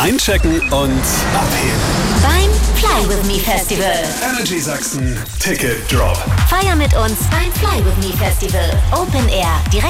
Einchecken und abheben. Beim Fly With Me Festival. Energy Sachsen Ticket Drop. Feier mit uns beim Fly With Me Festival. Open Air. Direkt